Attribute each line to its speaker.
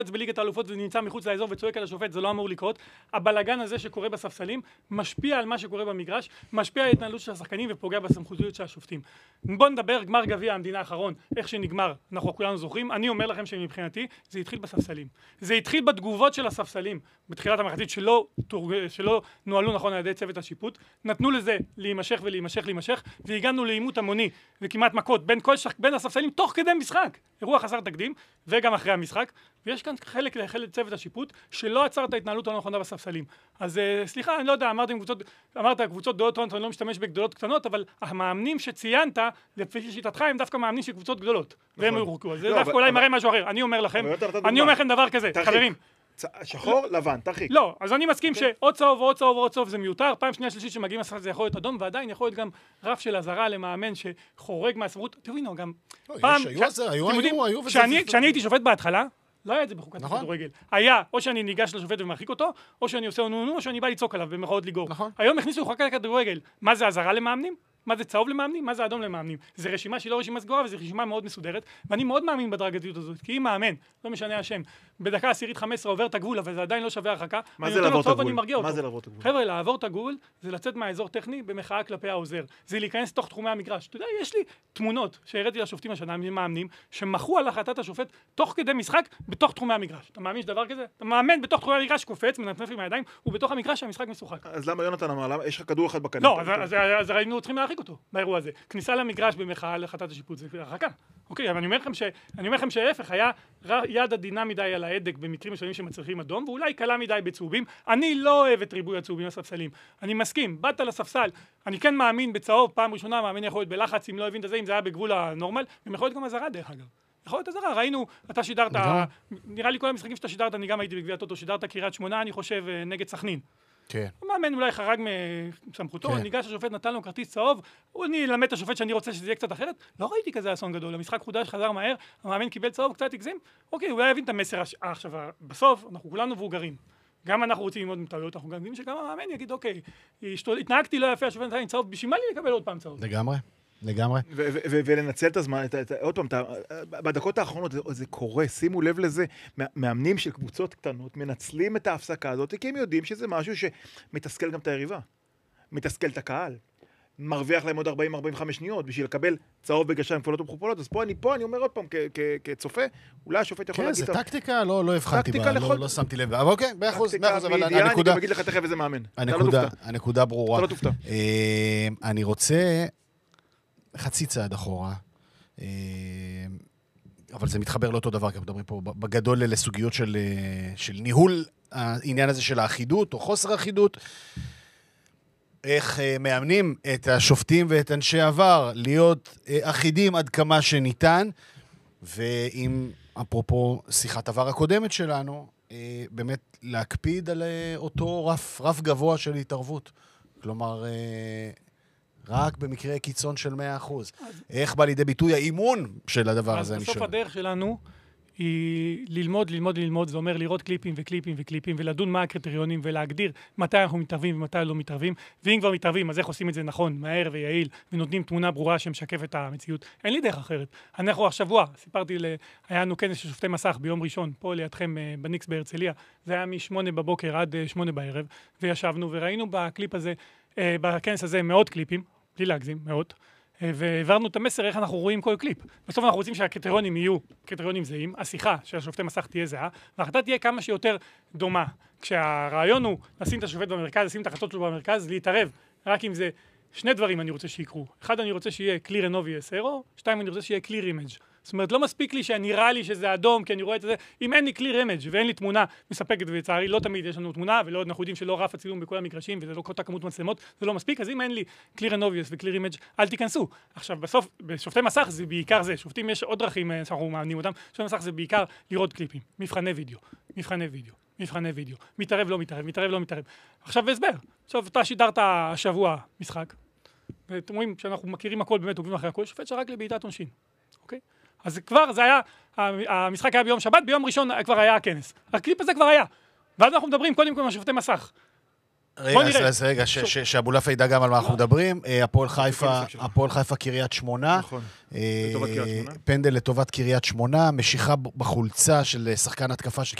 Speaker 1: בליגת האלופות ונמצא מחוץ לאזור וצועק על השופט, זה לא אמור לקרות. הבלגן הזה שקורה בספסלים משפיע על מה שקורה במגרש, משפיע על ההתנהלות של השחקנים ופוגע בסמכותיות של השופטים. בואו נדבר גמר גביע המדינה האחרון, איך שנגמר, אנחנו כולנו זוכרים. אני אומר לכם שמבחינתי זה התחיל בספסלים. זה התחיל בתגובות של הספסלים בתחילת המחצית שלא נוהלו נכון על ידי צוות השיפוט. נתנו לזה להימשך והגענו לעימות המוני וכמעט מכות בין הספסלים תוך כדי משחק. אירוע חסר תקדים וגם אחרי המשחק. ויש כאן חלק צוות השיפוט שלא עצר את ההתנהלות הנכונה בספסלים. אז סליחה, אני לא יודע, אמרת קבוצות גדולות, אני לא משתמש בגדולות קטנות, אבל המאמנים שציינת, לפי שיטתך, הם דווקא מאמנים של קבוצות גדולות. והם יורקו. זה דווקא אולי מראה משהו אחר. אני אומר לכם דבר כזה, חברים.
Speaker 2: שחור, לבן, תרחיק.
Speaker 1: לא, אז אני מסכים שעוד צהוב ועוד צהוב זה מיותר. פעם שנייה שלישית שמגיעים לספסל זה יכול להיות אדום, ועדיין יכול להיות גם רף של אזהרה למאמן שחורג מהסבירות. תבינו, גם פעם, כשאני הייתי שופט בהתחלה, לא היה את זה בחוקת הכדורגל. היה, או שאני ניגש לשופט ומרחיק אותו, או שאני עושה נו, או שאני בא לצעוק עליו במחאות ליגור. היום הכניסו לחוקת הכדורגל. מה זה אזהרה למאמנים? מה זה צהוב למאמנים? מה זה אדום למאמנים? זה רשימה שהיא לא רשימה סגורה, וזו רשימה מאוד מסודרת, ואני מאוד מאמין בדרגתיות הזאת, כי אם מאמן, לא משנה השם, בדקה עשירית 15 עובר את הגבול, אבל זה עדיין לא שווה הרחקה.
Speaker 2: מה זה לעבור את הגבול?
Speaker 1: חבר'ה, לעבור את הגבול זה לצאת מהאזור טכני במחאה כלפי העוזר. זה להיכנס תוך תחומי המגרש. אתה יודע, יש לי תמונות שהראיתי לשופטים השנה, מאמנים, שמחו על החלטת השופט תוך כדי משחק בתוך תחומי המגרש. אתה מאמין שדבר כזה? אתה מאמן בתוך תחומי המגרש, קופץ, מנפנף עם הידיים, ובתוך המגרש שהמשחק משוחק.
Speaker 2: אז למה יונתן אמר? למה יש לך כדור אחד בקנה?
Speaker 1: לא, אז היינו צריכים להרחיק אותו באירוע הזה. כניסה למגרש במחאה על החלטת השיפוט זה הרחקה. אוקיי, אבל אני אומר לכם שההפך היה יד עדינה מדי על ההדק במקרים מסוימים שמצריכים אדום, ואולי קלה מדי בצהובים. אני לא אוהב את ריבוי הצהובים לספסלים. אני מסכים, באת לספסל, אני כן מאמין בצהוב, פעם ראשונה מאמין יכול להיות בלחץ, אם לא הבין את זה, אם זה היה בגבול הנורמל, ויכול להיות גם אזהרה דרך אגב. יכול להיות אזהרה, ראינו, אתה שידרת, נראה לי כל המשחקים שאתה שידרת, אני גם הייתי בגביע הטוטו, שידרת קריית שמונה, אני חושב, נגד סכנין.
Speaker 3: כן.
Speaker 1: המאמן אולי חרג מסמכותו, ניגש השופט נתן לו כרטיס צהוב, אני אלמד את השופט שאני רוצה שזה יהיה קצת אחרת, לא ראיתי כזה אסון גדול, המשחק חודש חזר מהר, המאמן קיבל צהוב, קצת הגזים, אוקיי, אולי יבין את המסר עכשיו, בסוף אנחנו כולנו מבוגרים, גם אנחנו רוצים ללמוד מטעויות, אנחנו גם יודעים שגם המאמן יגיד, אוקיי, התנהגתי לא יפה, השופט נתן לי צהוב, בשביל מה לי לקבל עוד פעם צהוב?
Speaker 3: לגמרי.
Speaker 2: ולנצל את הזמן, עוד פעם, בדקות האחרונות זה קורה, שימו לב לזה, מאמנים של קבוצות קטנות מנצלים את ההפסקה הזאת, כי הם יודעים שזה משהו שמתסכל גם את היריבה, מתסכל את הקהל, מרוויח להם עוד 40-45 שניות, בשביל לקבל צהוב בגשיים כפולות ומכופלות, אז פה אני אומר עוד פעם, כצופה, אולי השופט יכול להגיד...
Speaker 3: כן, זה טקטיקה, לא הבחנתי בה, לא שמתי לב, אבל אוקיי, באחוז, אבל הנקודה...
Speaker 2: אני אגיד לך תכף איזה מאמן.
Speaker 3: הנקודה ברורה.
Speaker 2: אתה לא תופתע.
Speaker 3: אני רוצה... חצי צעד אחורה, אבל זה מתחבר לאותו דבר, כי מדברים פה בגדול לסוגיות של ניהול העניין הזה של האחידות או חוסר האחידות, איך מאמנים את השופטים ואת אנשי עבר להיות אחידים עד כמה שניתן, ואם אפרופו שיחת עבר הקודמת שלנו, באמת להקפיד על אותו רף גבוה של התערבות. כלומר... רק במקרה קיצון של 100%. איך בא לידי ביטוי האימון של הדבר הזה?
Speaker 1: אז בסוף הדרך שלנו היא ללמוד, זה אומר לראות קליפים ולדון מה הקריטריונים ולהגדיר מתי אנחנו מתערבים ומתי לא מתערבים, ואם כבר מתערבים, אז איך עושים את זה נכון, מהר ויעיל, ונותנים תמונה ברורה שמשקפת את המציאות. אין לי דרך אחרת. אנחנו השבוע, סיפרתי, היה לנו כנס של שופטי מסך ביום ראשון, פה לידכם בניקס בהרצליה, זה היה מ8 בבוקר עד 8 בערב, וישבנו וראינו בקליפ הזה, בכנס הזה מאות קליפים, בלי להגזים, מאות, והעברנו את המסר איך אנחנו רואים כל קליפ. בסוף אנחנו רוצים שהקריטריונים יהיו קריטריונים זהים, השיחה של השופטי מסך תהיה זהה, וההחלטה תהיה כמה שיותר דומה. כשהרעיון הוא לשים את השופט במרכז, לשים את החלטות שלו במרכז, להתערב, רק אם זה שני דברים אני רוצה שיקרו. אחד, אני רוצה שיהיה clear and obvious error, שתיים, אני רוצה שיהיה clear image. זאת אומרת, לא מספיק לי שנראה לי שזה אדום, כי אני רואה את זה, אם אין לי clear image ואין לי תמונה מספקת, ולצערי לא תמיד יש לנו תמונה, ולא אנחנו יודעים שלא רף הצילום בכל המגרשים, וזה לא אותה כמות מצלמות, זה לא מספיק, אז אם אין לי clear and obvious ו-clear image, אל תיכנסו. עכשיו, בסוף, בשופטי מסך זה בעיקר זה, שופטים יש עוד דרכים שאנחנו מאמנים אותם, שופטי מסך זה בעיקר לראות קליפים, מבחני וידאו, מתערב, לא מתערב. עכשיו בהסבר. עכשיו, אתה שידרת השבוע משחק, ואתם רואים שאנחנו מכירים הכל, באמת עוקבים אחרי הכל, שופט שרק לבעיטת עונשין. אוקיי? אז כבר זה היה, המשחק היה ביום שבת, ביום ראשון כבר היה הכנס. הקליפ הזה כבר היה. ואז אנחנו מדברים קודם כל על שופטי מסך.
Speaker 3: אז רגע, שאבולאפה ידע גם על מה אנחנו מדברים. הפועל חיפה קריית שמונה.
Speaker 2: נכון. לטובת קריית שמונה.
Speaker 3: פנדל לטובת קריית שמונה, משיכה בחולצה של שחקן התקפה של